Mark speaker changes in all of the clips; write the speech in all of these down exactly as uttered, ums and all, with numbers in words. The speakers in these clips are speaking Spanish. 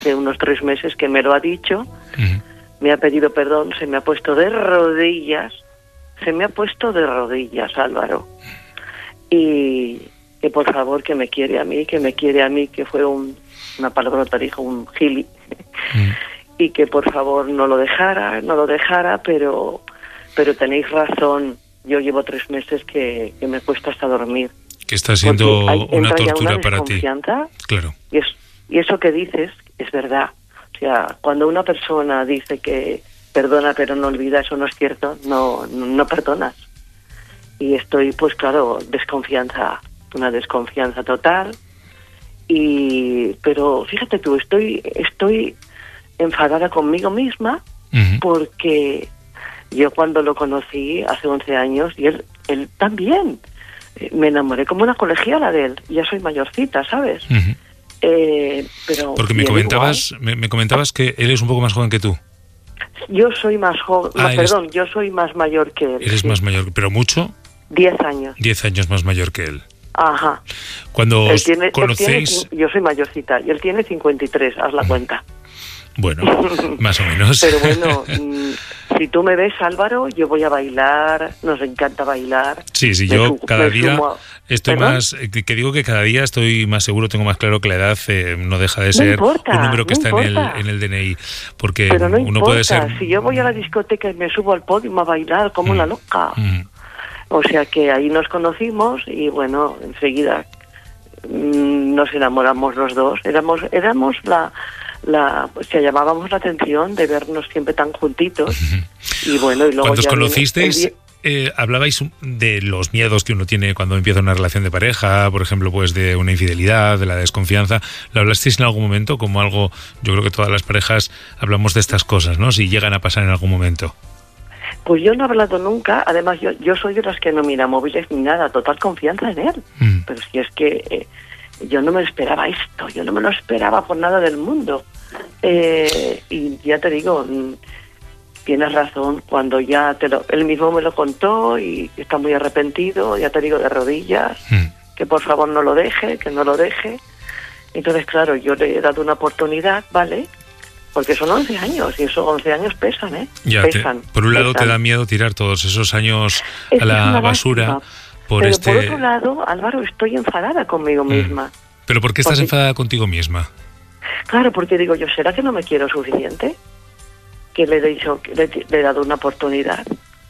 Speaker 1: de unos tres meses que me lo ha dicho,
Speaker 2: Uh-huh.
Speaker 1: me ha pedido perdón, se me ha puesto de rodillas, se me ha puesto de rodillas, Álvaro. Y que por favor, que me quiere a mí, que me quiere a mí, que fue un, una palabrota, dijo, un gili.
Speaker 2: Uh-huh.
Speaker 1: Y que por favor no lo dejara, no lo dejara, pero, pero tenéis razón. Yo llevo tres meses que, que me cuesta hasta dormir.
Speaker 2: Que está siendo
Speaker 1: hay,
Speaker 2: una tortura
Speaker 1: una
Speaker 2: para ti. Claro.
Speaker 1: Y, es, y eso que dices es verdad. O sea, cuando una persona dice que perdona pero no olvida, eso no es cierto, no, no perdonas. Y estoy, pues claro, desconfianza, una desconfianza total. Y pero fíjate tú, estoy, estoy enfadada conmigo misma,
Speaker 2: Uh-huh.
Speaker 1: porque yo cuando lo conocí hace once años, y él, él también, me enamoré como una colegiala de él. Ya soy mayorcita, ¿sabes?
Speaker 2: Uh-huh.
Speaker 1: Eh, pero
Speaker 2: Porque me comentabas, me, me comentabas que él es un poco más joven que tú.
Speaker 1: Yo soy más joven,
Speaker 2: Ah,
Speaker 1: no,
Speaker 2: eres-
Speaker 1: perdón, yo soy más mayor que él.
Speaker 2: Eres
Speaker 1: sí.
Speaker 2: más mayor, pero mucho,
Speaker 1: Diez años.
Speaker 2: diez años más mayor que él.
Speaker 1: Ajá.
Speaker 2: Cuando
Speaker 1: Él
Speaker 2: os
Speaker 1: tiene, él
Speaker 2: conocéis,
Speaker 1: tiene- yo soy mayorcita y él tiene cincuenta y tres, haz la cuenta.
Speaker 2: bueno, más o menos.
Speaker 1: Pero bueno, mm, si tú me ves, Álvaro, yo voy a bailar, nos encanta bailar.
Speaker 2: Sí, sí,
Speaker 1: Me
Speaker 2: yo
Speaker 1: su-
Speaker 2: cada
Speaker 1: me
Speaker 2: día
Speaker 1: sumo a-
Speaker 2: estoy
Speaker 1: ¿Perdón?
Speaker 2: más, eh, que que digo que cada día estoy más seguro, tengo más claro que la edad eh, no deja de
Speaker 1: No
Speaker 2: ser
Speaker 1: importa,
Speaker 2: un número que
Speaker 1: no
Speaker 2: está en el,
Speaker 1: importa.
Speaker 2: en el D N I, porque
Speaker 1: Pero no
Speaker 2: uno
Speaker 1: importa,
Speaker 2: puede ser...
Speaker 1: si yo voy a la discoteca y me subo al podio a bailar como
Speaker 2: Mm,
Speaker 1: una loca.
Speaker 2: mm,
Speaker 1: O sea que ahí nos conocimos y bueno, enseguida mm, nos enamoramos los dos. Éramos éramos la, la o sea, llamábamos la atención de vernos siempre tan juntitos. Y bueno, y luego
Speaker 2: Cuando os
Speaker 1: ya vino
Speaker 2: conocisteis,
Speaker 1: el die-
Speaker 2: eh, hablabais de los miedos que uno tiene cuando empieza una relación de pareja, por ejemplo, pues de una infidelidad, de la desconfianza. ¿Lo hablasteis en algún momento como algo? Yo creo que todas las parejas hablamos de estas cosas, ¿no? Si llegan a pasar en algún momento.
Speaker 1: Pues yo no he hablado nunca, además yo, yo soy de las que no mira móviles ni nada, total confianza en él.
Speaker 2: Mm.
Speaker 1: Pero si es que eh, yo no me esperaba esto, yo no me lo esperaba por nada del mundo. Eh, y ya te digo, mm, tienes razón, cuando ya te lo, él mismo me lo contó y está muy arrepentido, ya te digo, de rodillas,
Speaker 2: Mm.
Speaker 1: que por favor no lo deje, que no lo deje. Entonces, claro, yo le he dado una oportunidad, ¿vale? Porque son once años y esos once años pesan, ¿eh?
Speaker 2: Ya, te-
Speaker 1: pesan.
Speaker 2: por un lado
Speaker 1: pesan.
Speaker 2: te da miedo tirar todos esos años
Speaker 1: Es
Speaker 2: a la
Speaker 1: una
Speaker 2: basura
Speaker 1: lástima.
Speaker 2: por
Speaker 1: Pero
Speaker 2: este...
Speaker 1: por otro lado, Álvaro, estoy enfadada conmigo misma.
Speaker 2: ¿Pero por qué estás
Speaker 1: porque-
Speaker 2: enfadada contigo misma?
Speaker 1: Claro, porque digo yo, ¿será que no me quiero suficiente? Que le he dicho, que le, le he dado una oportunidad.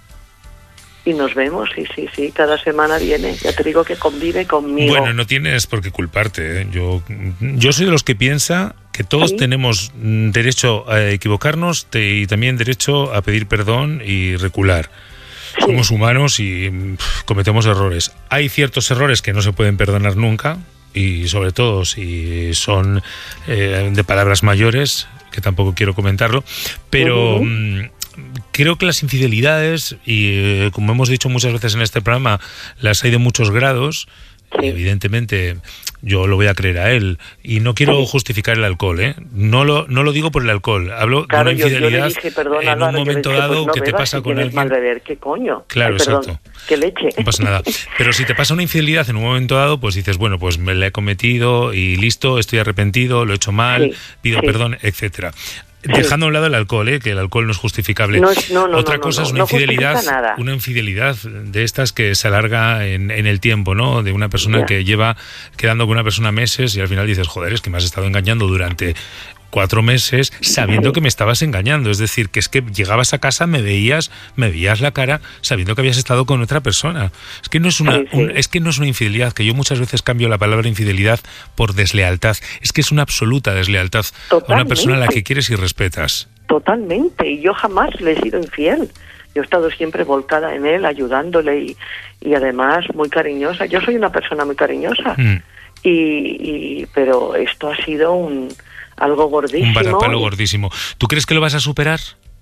Speaker 1: Y nos vemos, sí, sí, sí, cada semana viene. Ya te digo que convive conmigo.
Speaker 2: Bueno, no tienes por qué culparte, ¿eh? Yo, yo soy de los que piensa que todos
Speaker 1: ¿Sí?
Speaker 2: tenemos mm, derecho a equivocarnos te- y también derecho a pedir perdón y recular.
Speaker 1: Sí.
Speaker 2: Somos humanos y mm, cometemos errores. Hay ciertos errores que no se pueden perdonar nunca y sobre todo si son eh, de palabras mayores, que tampoco quiero comentarlo, pero...
Speaker 1: Ujú.
Speaker 2: mm, creo que las infidelidades, y eh, como hemos dicho muchas veces en este programa, las hay de muchos grados.
Speaker 1: Sí.
Speaker 2: Evidentemente, yo lo voy a creer a él. Y no quiero
Speaker 1: Sí.
Speaker 2: justificar el alcohol, ¿eh? No lo, no lo digo por el alcohol. Hablo
Speaker 1: Claro,
Speaker 2: de una
Speaker 1: yo, yo
Speaker 2: infidelidad
Speaker 1: le dije, perdón,
Speaker 2: en
Speaker 1: Álvaro,
Speaker 2: un
Speaker 1: yo le
Speaker 2: momento
Speaker 1: dije,
Speaker 2: dado
Speaker 1: pues no
Speaker 2: que te
Speaker 1: bebas,
Speaker 2: pasa
Speaker 1: si
Speaker 2: con
Speaker 1: tienes mal
Speaker 2: alguien.
Speaker 1: beber, ¿qué coño?
Speaker 2: Claro,
Speaker 1: Ay, perdón,
Speaker 2: exacto.
Speaker 1: qué leche.
Speaker 2: No pasa nada. Pero si te pasa una infidelidad en un momento dado, pues dices, bueno, pues me la he cometido y listo, estoy arrepentido, lo he hecho mal,
Speaker 1: Sí,
Speaker 2: pido
Speaker 1: sí.
Speaker 2: perdón, etcétera. Dejando a un lado el alcohol, ¿eh? Que el alcohol no es justificable.
Speaker 1: No es- no, no,
Speaker 2: Otra
Speaker 1: no,
Speaker 2: cosa
Speaker 1: no,
Speaker 2: es una
Speaker 1: no
Speaker 2: infidelidad,
Speaker 1: justifica nada.
Speaker 2: una infidelidad de estas que se alarga en, en el tiempo, ¿no? De una persona
Speaker 1: Ya.
Speaker 2: que lleva quedando con una persona meses y al final dices, joder, es que me has estado engañando durante cuatro meses sabiendo
Speaker 1: Sí.
Speaker 2: que me estabas engañando. Es decir, que es que llegabas a casa, me veías, me veías la cara sabiendo que habías estado con otra persona. Es que no es una,
Speaker 1: Sí, sí.
Speaker 2: un- es que no es una infidelidad, que yo muchas veces cambio la palabra infidelidad por deslealtad. Es que es una absoluta deslealtad a una
Speaker 1: Totalmente.
Speaker 2: persona a la que quieres y respetas.
Speaker 1: Totalmente, y yo jamás le he sido infiel. Yo he estado siempre volcada en él, ayudándole y, y además muy cariñosa. Yo soy una persona muy cariñosa,
Speaker 2: Mm.
Speaker 1: y, y pero esto ha sido un algo gordísimo.
Speaker 2: Un varapalo
Speaker 1: y-
Speaker 2: gordísimo. ¿Tú crees que lo vas a superar?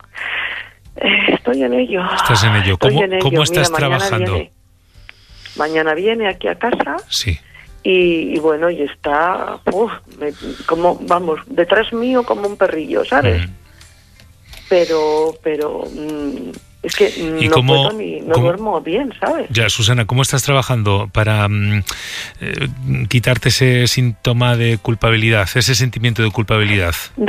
Speaker 1: Eh, Estoy en ello.
Speaker 2: Estás en ello.
Speaker 1: Estoy
Speaker 2: ¿Cómo-
Speaker 1: en ello.
Speaker 2: cómo estás
Speaker 1: Mira, mañana
Speaker 2: trabajando?
Speaker 1: Viene, mañana viene aquí a casa
Speaker 2: Sí.
Speaker 1: y, y bueno, y está, uf, me- como, vamos, detrás mío como un perrillo, ¿sabes?
Speaker 2: Mm.
Speaker 1: Pero, pero mm, Es que
Speaker 2: ¿Y
Speaker 1: no
Speaker 2: cómo,
Speaker 1: puedo ni, no
Speaker 2: cómo,
Speaker 1: duermo bien, ¿sabes?
Speaker 2: Ya, Susana, ¿cómo estás trabajando para um, eh, quitarte ese síntoma de culpabilidad, ese sentimiento de culpabilidad?